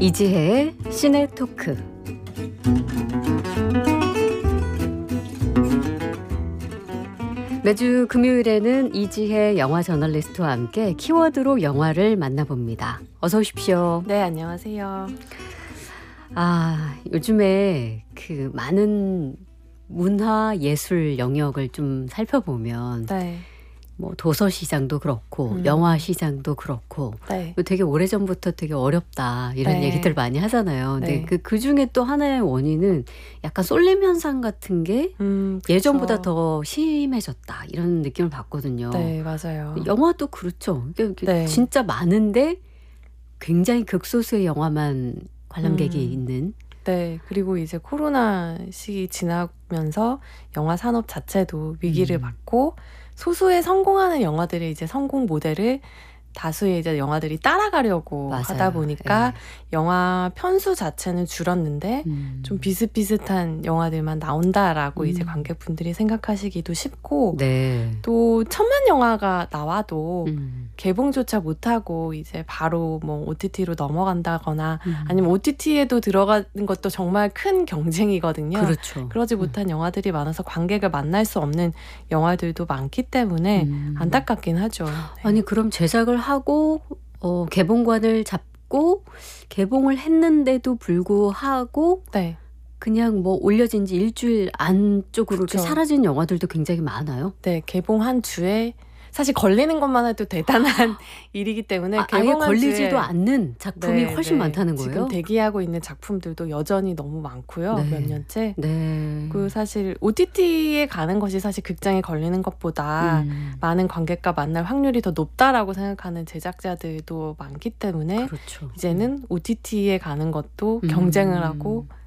이지혜의 시네 토크. 매주 금요일에는 이지혜 영화 저널리스트와 함께 키워드로 영화를 만나봅니다. 어서 오십시오. 네, 안녕하세요. 요즘에 그 많은 문화 예술 영역을 좀 살펴보면 네. 뭐 도서 시장도 그렇고 영화 시장도 그렇고 네. 되게 오래전부터 되게 어렵다 이런 네. 얘기들 많이 하잖아요. 근데 네. 그 중에 또 하나의 원인은 약간 쏠림 현상 같은 게 예전보다 더 심해졌다 이런 느낌을 받거든요. 네, 맞아요. 영화도 그렇죠. 네. 진짜 많은데 굉장히 극소수의 영화만 관람객이 있는. 네, 그리고 이제 코로나 시기 지나면서 영화 산업 자체도 위기를 맞고 소수의 성공하는 영화들의 이제 성공 모델을 다수의 이제 영화들이 따라가려고 맞아요. 하다 보니까 네. 영화 편수 자체는 줄었는데 좀 비슷비슷한 영화들만 나온다라고 이제 관객분들이 생각하시기도 쉽고 네. 또 천만 영화가 나와도 개봉조차 못하고 이제 바로 뭐 OTT로 넘어간다거나 아니면 OTT에도 들어가는 것도 정말 큰 경쟁이거든요. 그렇죠. 그러지 못한 영화들이 많아서 관객을 만날 수 없는 영화들도 많기 때문에 안타깝긴 하죠. 네. 아니 그럼 제작을 하고 개봉관을 잡고 개봉을 했는데도 불구하고 네. 그냥 뭐 올려진 지 일주일 안쪽으로 이렇게 그렇죠. 사라진 영화들도 굉장히 많아요. 네, 개봉 한 주에 사실 걸리는 것만 해도 대단한 일이기 때문에 아예 개봉 한 걸리지도 주에 않는 작품이 훨씬 많다는 거예요. 지금 대기하고 있는 작품들도 여전히 너무 많고요. 네. 몇 년째. 네. 그 사실 OTT에 가는 것이 사실 극장에 걸리는 것보다 많은 관객과 만날 확률이 더 높다라고 생각하는 제작자들도 많기 때문에 그렇죠. 이제는 OTT에 가는 것도 경쟁을 하고